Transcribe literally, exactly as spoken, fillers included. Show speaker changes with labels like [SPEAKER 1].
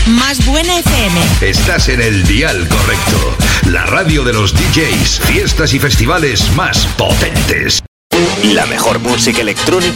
[SPEAKER 1] Más Buena F M.
[SPEAKER 2] Estás en el dial correcto. La radio de los D Js, fiestas y festivales más potentes.
[SPEAKER 3] La mejor música electrónica